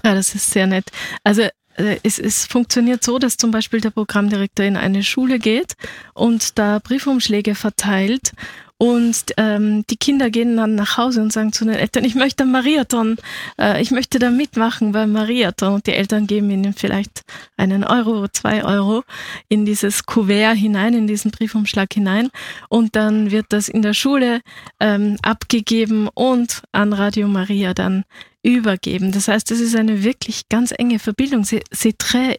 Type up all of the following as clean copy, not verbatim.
Ja, das ist sehr nett. Also es funktioniert so, dass zum Beispiel der Programmdirektor in eine Schule geht und da Briefumschläge verteilt und die Kinder gehen dann nach Hause und sagen zu den Eltern, ich möchte am Mariathon, ich möchte da mitmachen beim Mariathon, und die Eltern geben ihnen vielleicht 1 Euro, 2 Euro in dieses Kuvert hinein, in diesen Briefumschlag hinein, und dann wird das in der Schule abgegeben und an Radio Maria dann übergeben. Das heißt, es ist eine wirklich ganz enge Verbindung. C'est très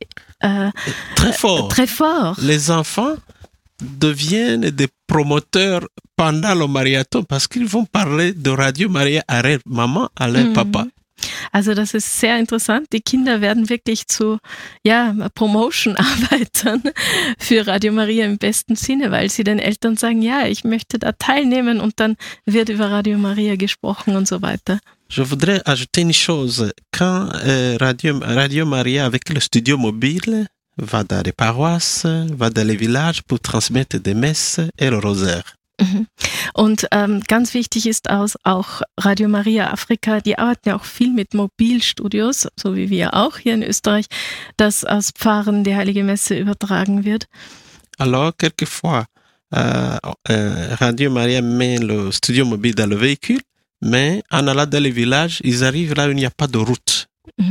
fort. Très fort. Les enfants deviennent des promoteurs pendant le Mariathon parce qu'ils vont parler de Radio Maria à leur maman, à leur papa. Also das ist sehr interessant. Die Kinder werden wirklich zu Promotion-Arbeitern für Radio Maria im besten Sinne, weil sie den Eltern sagen, ja, ich möchte da teilnehmen, und dann wird über Radio Maria gesprochen und so weiter. Je voudrais ajouter une chose. Quand Radio Maria avec le studio mobile va dans les paroisses, va dans les villages pour transmettre des messes et le rosaire. Und ganz wichtig ist auch Radio Maria Afrika, die arbeiten ja auch viel mit Mobilstudios, so wie wir auch hier in Österreich, dass aus Pfarren die Heilige Messe übertragen wird. Alors, quelquefois, Radio Maria met le studio mobile dans le véhicule, mais en allant dans les villages, ils arrivent là où il n'y a pas de route.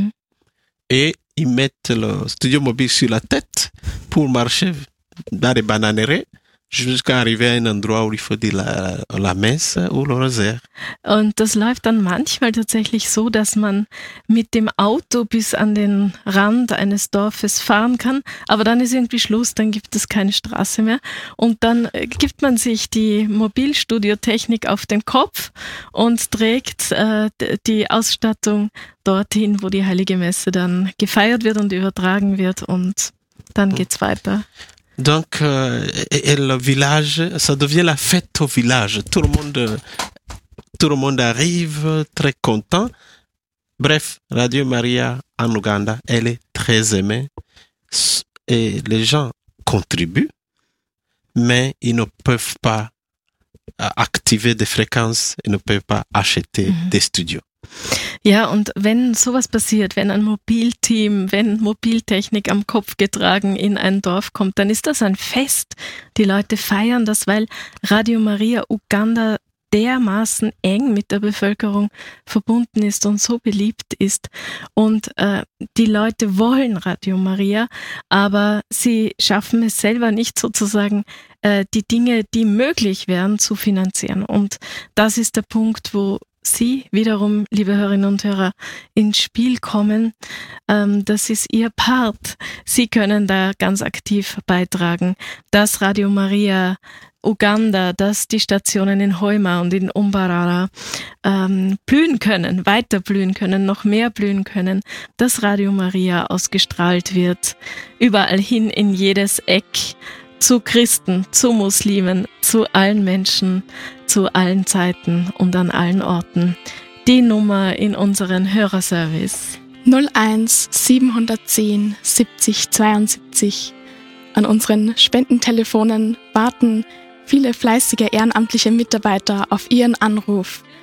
Et ils mettent le studio mobile sur la tête pour marcher dans les bananeraies jusqu'à arriver à un endroit où il faut dire la messe ou le rosaire. Und das läuft dann manchmal tatsächlich so, dass man mit dem Auto bis an den Rand eines Dorfes fahren kann, aber dann ist irgendwie Schluss, dann gibt es keine Straße mehr, und dann gibt man sich die Mobilstudiotechnik auf den Kopf und trägt die Ausstattung dorthin, wo die Heilige Messe dann gefeiert wird und übertragen wird, und dann geht's weiter. Donc, et le village, ça devient la fête au village. Tout le monde arrive très content. Bref, Radio Maria en Ouganda, elle est très aimée. Et les gens contribuent, mais ils ne peuvent pas activer des fréquences, ils ne peuvent pas acheter des studios. Ja, und wenn sowas passiert, wenn ein Mobilteam, wenn Mobiltechnik am Kopf getragen in ein Dorf kommt, dann ist das ein Fest. Die Leute feiern das, weil Radio Maria Uganda dermaßen eng mit der Bevölkerung verbunden ist und so beliebt ist. Und die Leute wollen Radio Maria, aber sie schaffen es selber nicht, sozusagen die Dinge, die möglich wären, zu finanzieren. Und das ist der Punkt, wo Sie wiederum, liebe Hörerinnen und Hörer, ins Spiel kommen. Das ist Ihr Part. Sie können da ganz aktiv beitragen, dass Radio Maria Uganda, dass die Stationen in Hoima und in Umbarara blühen können, weiter blühen können, noch mehr blühen können, dass Radio Maria ausgestrahlt wird, überall hin, in jedes Eck, zu Christen, zu Muslimen, zu allen Menschen, zu allen Zeiten und an allen Orten. Die Nummer in unseren Hörerservice 01 710 70 72. An unseren Spendentelefonen warten viele fleißige ehrenamtliche Mitarbeiter auf Ihren Anruf.